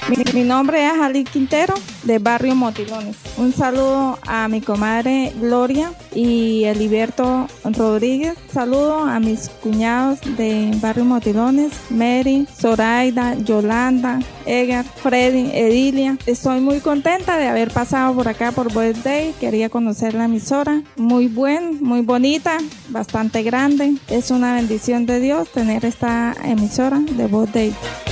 Mi nombre es Ali Quintero, de Barrio Motilones. Un saludo a mi comadre Gloria y Eliberto Rodríguez. Saludo a mis cuñados de Barrio Motilones, Mary, Zoraida, Yolanda, Edgar, Freddy, Edilia. Estoy muy contenta de haber pasado por acá por Voice Day. Quería conocer la emisora. Muy bonita, bastante grande. Es una bendición de Dios tener esta emisora de Voice Day.